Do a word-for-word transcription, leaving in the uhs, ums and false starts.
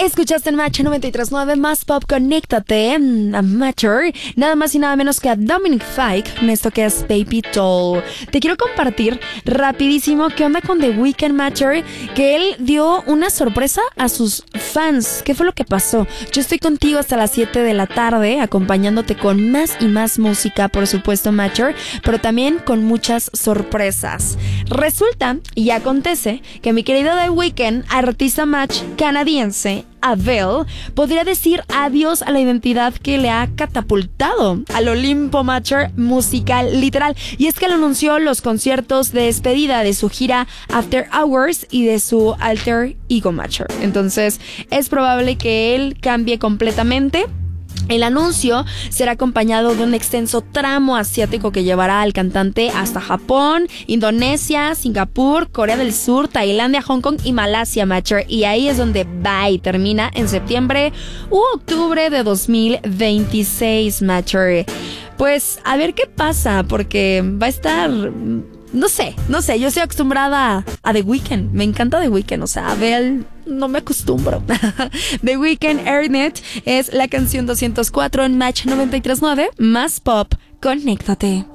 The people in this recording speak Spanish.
Escuchaste en Match noventa y tres punto nueve más pop, conéctate a Matcher, nada más y nada menos que a Dominic Fike en esto que es Baby Doll. Te quiero compartir rapidísimo qué onda con The Weeknd, Matcher, que él dio una sorpresa a sus fans. ¿Qué fue lo que pasó? Yo estoy contigo hasta las siete de la tarde, acompañándote con más y más música, por supuesto, Matcher, pero también con muchas sorpresas. Resulta y acontece que mi querido The Weeknd, artista Match canadiense, Adele, podría decir adiós a la identidad que le ha catapultado al Olimpo Matcher musical literal. Y es que él anunció los conciertos de despedida de su gira After Hours y de su alter ego Matcher. Entonces es probable que él cambie completamente. El anuncio será acompañado de un extenso tramo asiático que llevará al cantante hasta Japón, Indonesia, Singapur, Corea del Sur, Tailandia, Hong Kong y Malasia, Matcher. Y ahí es donde va y termina en septiembre u octubre de dos mil veintiséis, Matcher. Pues a ver qué pasa, porque va a estar... No sé, no sé, yo estoy acostumbrada a The Weeknd, me encanta The Weeknd, o sea, Adele no me acostumbro. The Weeknd, Earn It es la canción doscientos cuatro en Match noventa y tres punto nueve, más pop, conéctate.